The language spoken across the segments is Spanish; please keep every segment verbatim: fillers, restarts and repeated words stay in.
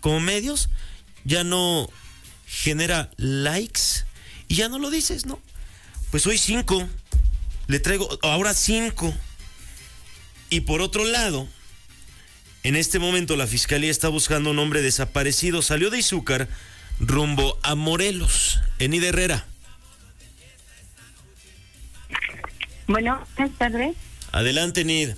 como medios, ya no genera likes y ya no lo dices, ¿no? Pues hoy cinco, le traigo ahora cinco. Y por otro lado, en este momento la Fiscalía está buscando un hombre desaparecido. Salió de Izúcar rumbo a Morelos, Enid Herrera. Bueno, buenas tardes. Adelante, Enid.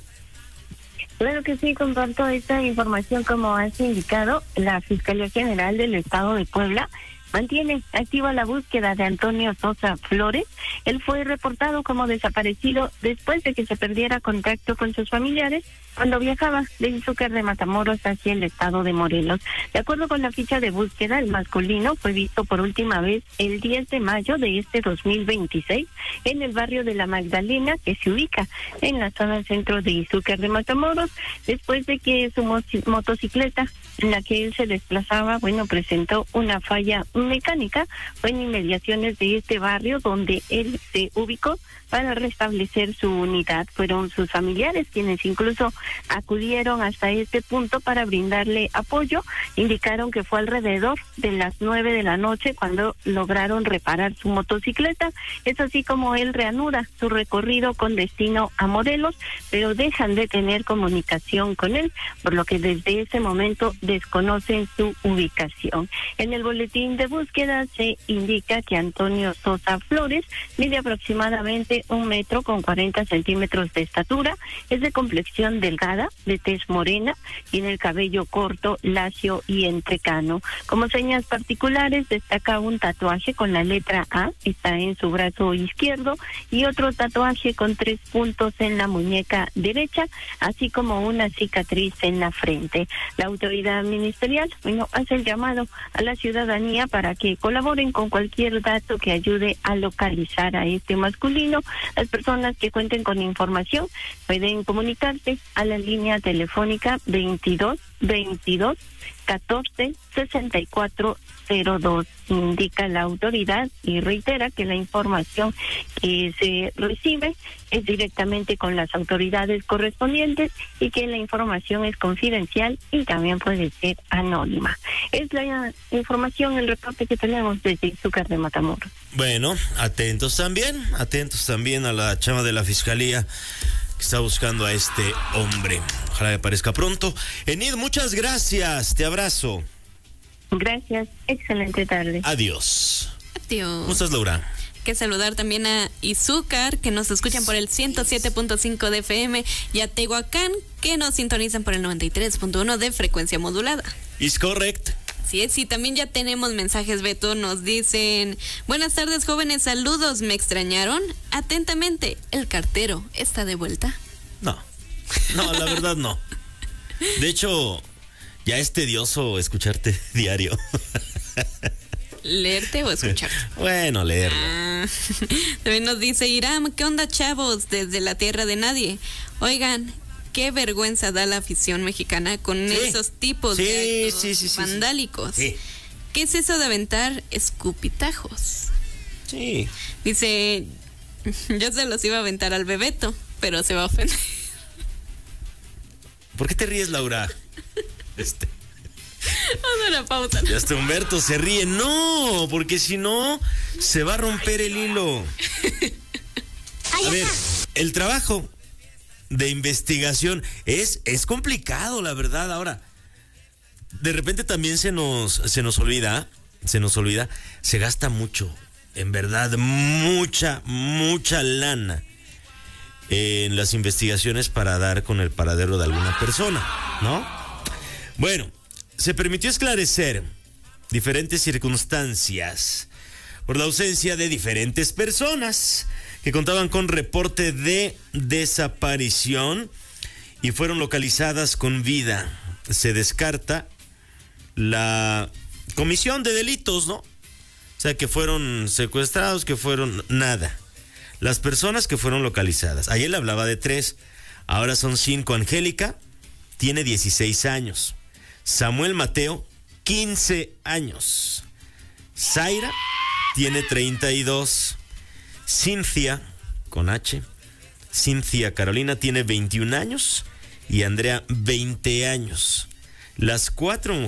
Claro que sí, comparto esta información. Como has indicado, la Fiscalía General del Estado de Puebla mantiene activa la búsqueda de Antonio Sosa Flores. Él fue reportado como desaparecido después de que se perdiera contacto con sus familiares cuando viajaba de Izúcar de Matamoros hacia el estado de Morelos. De acuerdo con la ficha de búsqueda, el masculino fue visto por última vez el diez de mayo de este dos mil veintiséis en el barrio de La Magdalena, que se ubica en la zona centro de Izúcar de Matamoros, después de que su mo- motocicleta en la que él se desplazaba, bueno, presentó una falla mecánica. Fue en inmediaciones de este barrio donde él se ubicó para restablecer su unidad. Fueron sus familiares quienes incluso acudieron hasta este punto para brindarle apoyo. Indicaron que fue alrededor de las nueve de la noche cuando lograron reparar su motocicleta. Es así como él reanuda su recorrido con destino a Morelos, pero dejan de tener comunicación con él, por lo que desde ese momento desconocen su ubicación. En el boletín de búsqueda se indica que Antonio Sosa Flores mide aproximadamente un metro con cuarenta centímetros de estatura, es de complexión delgada, de tez morena, tiene el cabello corto, lacio y entrecano. Como señas particulares destaca un tatuaje con la letra A, está en su brazo izquierdo, y otro tatuaje con tres puntos en la muñeca derecha, así como una cicatriz en la frente. La autoridad ministerial, bueno, hace el llamado a la ciudadanía para que colaboren con cualquier dato que ayude a localizar a este masculino. Las personas que cuenten con información pueden comunicarse a la línea telefónica veintidós veintidós catorce sesenta y cuatro cero dos, indica la autoridad, y reitera que la información que se recibe es directamente con las autoridades correspondientes y que la información es confidencial y también puede ser anónima. Es la información, el reporte que tenemos desde Izúcar de Matamoros. Bueno, atentos también, atentos también a la chama de la Fiscalía que está buscando a este hombre. Ojalá que aparezca pronto. Enid, muchas gracias, te abrazo. Gracias, excelente tarde. Adiós. Adiós. ¿Cómo estás, Laura? Que saludar también a Izúcar, que nos escuchan por el ciento siete punto cinco de F M, y a Tehuacán, que nos sintonizan por el noventa y tres punto uno de frecuencia modulada. Is correct. Así es, y también ya tenemos mensajes, Beto. Nos dicen: buenas tardes, jóvenes, saludos, ¿me extrañaron? Atentamente, el cartero está de vuelta. No, no, la verdad no. De hecho, ya es tedioso escucharte diario. ¿Leerte o escucharte? Bueno, leerlo. Ah, también nos dice Iram: ¿qué onda, chavos? Desde la tierra de nadie. Oigan, qué vergüenza da la afición mexicana con sí. esos tipos sí, de actos sí, sí, sí, vandálicos. Sí. ¿Qué es eso de aventar escupitajos? Sí. Dice, yo se los iba a aventar al Bebeto, pero se va a ofender. ¿Por qué te ríes, Laura? Este. Vamos a la pausa. Y hasta Humberto se ríe. No, porque si no, se va a romper el hilo. A ver, el trabajo de investigación es, es complicado, la verdad. Ahora, de repente también se nos, se nos olvida, se nos olvida, se gasta mucho, en verdad, mucha, mucha lana en las investigaciones para dar con el paradero de alguna persona, ¿no? Bueno, se permitió esclarecer diferentes circunstancias por la ausencia de diferentes personas que contaban con reporte de desaparición y fueron localizadas con vida. Se descarta la comisión de delitos, ¿no? O sea, que fueron secuestrados, que fueron nada. Las personas que fueron localizadas. Ayer le hablaba de tres, ahora son cinco. Angélica tiene dieciséis años. Samuel Mateo, quince años. Zaira tiene treinta y dos. Cintia, con H, Cintia Carolina tiene veintiún años y Andrea veinte años. Las cuatro